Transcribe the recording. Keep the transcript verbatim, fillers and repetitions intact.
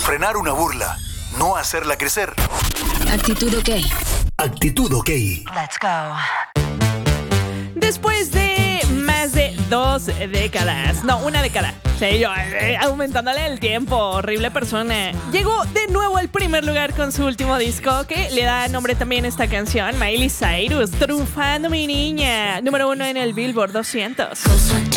frenar una burla, no hacerla crecer. Actitud OK. Actitud OK. Let's go. Después de más de dos décadas, no, una década, sí, yo eh, aumentándole el tiempo, horrible persona, llegó de nuevo al primer lugar con su último disco, que le da nombre también a esta canción, Miley Cyrus, triunfando mi niña, número uno en el Billboard doscientos.